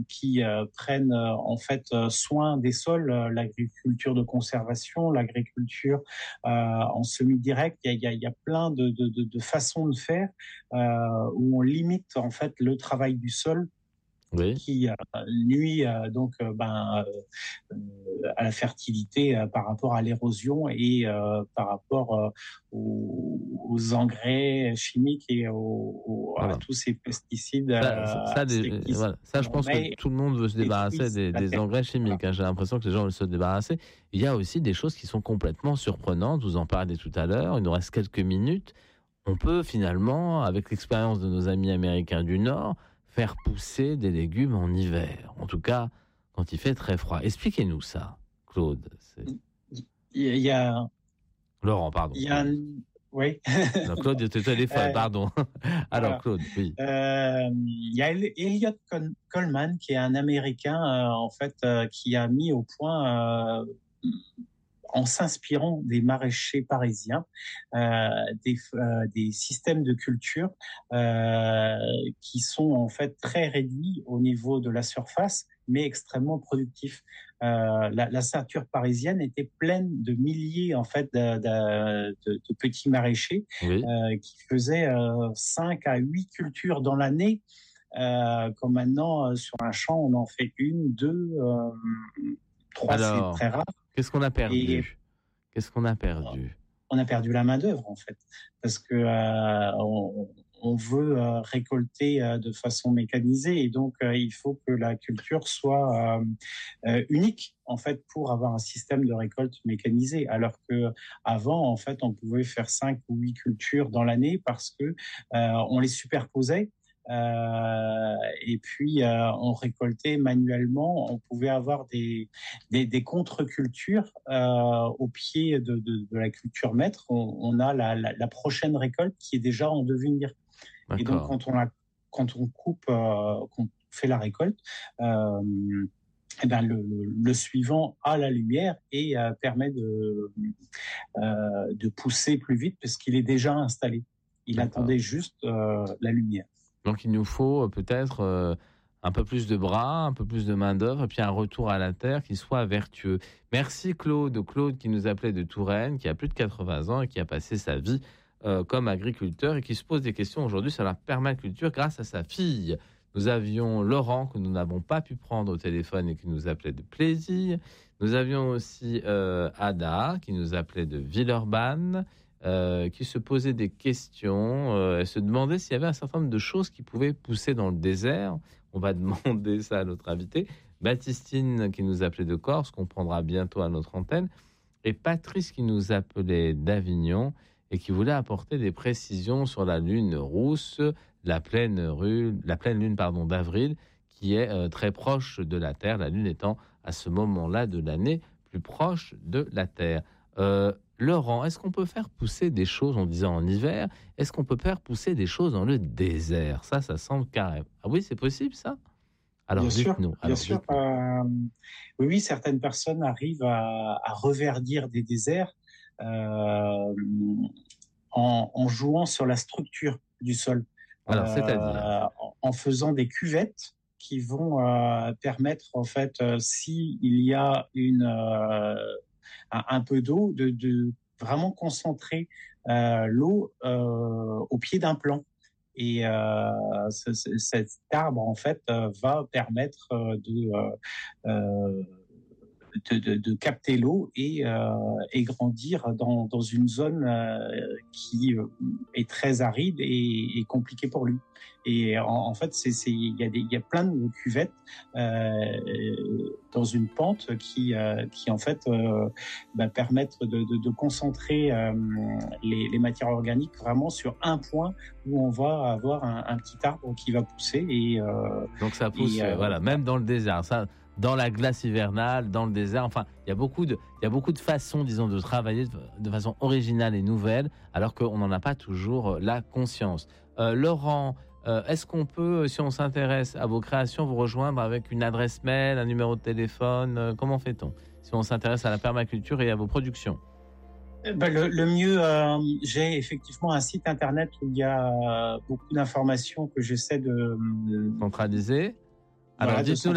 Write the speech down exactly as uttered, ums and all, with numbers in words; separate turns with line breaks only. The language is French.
qui euh, prennent euh, en fait euh, soin des sols, euh, l'agriculture de conservation, l'agriculture euh, en semi-direct. Il y a, il y a, il y a plein de, de, de, de façons de faire euh, où on limite en fait le travail du sol
Oui.
qui euh, nuit euh, donc euh, ben euh, à la fertilité euh, par rapport à l'érosion et euh, par rapport euh, aux, aux engrais chimiques et aux, aux, à
Voilà.
tous ces pesticides
Ça, ça,
euh,
ça, des- euh,
insecticides
voilà. Ça, je
qu'on
pense que
met
tout le monde veut se débarrasser
détruisent
des,
la
des
terre.
engrais
Voilà.
chimiques. hein. J'ai l'impression que les gens veulent se débarrasser. Il y a aussi des choses qui sont complètement surprenantes. Vous en parliez tout à l'heure. Il nous reste quelques minutes. On peut finalement, avec l'expérience de nos amis américains du Nord, faire pousser des légumes en hiver. En tout cas, quand il fait très froid. Expliquez-nous ça, Claude. C'est...
Il y a,
Laurent, pardon.
il y a un... oui.
Non, Claude est au téléphone,
Euh,
pardon. Alors,
voilà.
Claude, oui.
Euh, il y a Elliot Coleman qui est un Américain euh, en fait euh, qui a mis au point euh, en s'inspirant des maraîchers parisiens, euh, des, euh, des systèmes de culture euh, qui sont en fait très réduits au niveau de la surface, mais extrêmement productifs. Euh, la, la ceinture parisienne était pleine de milliers en fait de, de, de, de petits maraîchers
Oui.
euh, qui faisaient euh, cinq à huit cultures dans l'année. Euh, comme maintenant, euh, sur un champ, on en fait une, deux, euh, trois, c'est
Alors,
très rare.
qu'est-ce qu'on a perdu
Et
Qu'est-ce qu'on a perdu
on a perdu la main d'œuvre en fait, parce que euh, on, on veut euh, récolter euh, de façon mécanisée et donc euh, il faut que la culture soit euh, euh, unique en fait pour avoir un système de récolte mécanisé. Alors que avant en fait on pouvait faire cinq ou huit cultures dans l'année parce que euh, on les superposait. Euh, et puis euh, on récoltait manuellement. On pouvait avoir des des, des contre-cultures euh, au pied de, de, de la culture maître. On, on a la, la, la prochaine récolte qui est déjà en devenir.
D'accord.
Et donc quand on la, quand on coupe, euh, qu'on fait la récolte. Euh, eh ben le, le, le suivant a la lumière et euh, permet de euh, de pousser plus vite parce qu'il est déjà installé. Il
D'accord.
attendait juste euh, la lumière.
Donc il nous faut peut-être euh, un peu plus de bras, un peu plus de main-d'œuvre, et puis un retour à la terre qui soit vertueux. Merci Claude, Claude qui nous appelait de Touraine, qui a plus de quatre-vingts ans et qui a passé sa vie euh, comme agriculteur et qui se pose des questions aujourd'hui sur la permaculture grâce à sa fille. Nous avions Laurent que nous n'avons pas pu prendre au téléphone et qui nous appelait de Plaisir. Nous avions aussi euh, Ada qui nous appelait de Villeurbanne. Euh, qui se posait des questions. Euh, elle se demandait s'il y avait un certain nombre de choses qui pouvaient pousser dans le désert. On va demander ça à notre invité. Baptistine qui nous appelait de Corse, qu'on prendra bientôt à notre antenne. Et Patrice qui nous appelait d'Avignon et qui voulait apporter des précisions sur la lune rousse, la pleine, rue, la pleine lune pardon, d'avril, qui est euh, très proche de la Terre, la lune étant à ce moment-là de l'année plus proche de la Terre. Euh, Laurent, est-ce qu'on peut faire pousser des choses, on disait en hiver, est-ce qu'on peut faire pousser des choses dans le désert ? Ça, ça semble carré. Ah oui, c'est possible ça ? Alors,
bien sûr,
dites-nous.
bien
Alors,
sûr.
dites-nous.
Euh, oui, oui, certaines personnes arrivent à, à reverdir des déserts euh, en, en jouant sur la structure du sol.
Alors,
euh,
c'est-à-dire
en, en faisant des cuvettes qui vont euh, permettre, en fait, euh, s'il y a une euh, un, un peu d'eau, de, de vraiment concentrer euh, l'eau euh, au pied d'un plant. Et euh, ce, ce, cet arbre, en fait, euh, va permettre euh, de, euh, de, de, de capter l'eau et, euh, et grandir dans, dans une zone euh, qui est très aride et, et compliquée pour lui. Et en, en fait, c'est, c'est, il y a des, il y a plein de cuvettes euh, dans une pente qui, euh, qui en fait, euh, bah, permettent de, de, de concentrer euh, les, les matières organiques vraiment sur un point où on va avoir un, un petit arbre qui va pousser. Et euh,
donc ça pousse,
et, euh,
voilà, même dans le désert. Ça, dans la glace hivernale, dans le désert. Enfin, il y a beaucoup de, il y a beaucoup de façons, disons, de travailler de, de façon originale et nouvelle, alors qu'on n'en a pas toujours la conscience. Euh, Laurent, euh, est-ce qu'on peut, si on s'intéresse à vos créations, vous rejoindre avec une adresse mail, un numéro de téléphone euh, Comment fait-on si on s'intéresse à la permaculture et à vos productions?
Ben le, le mieux, euh, j'ai effectivement un site internet où il y a beaucoup d'informations que j'essaie de,
Centraliser. Alors,
voilà, de
dites-nous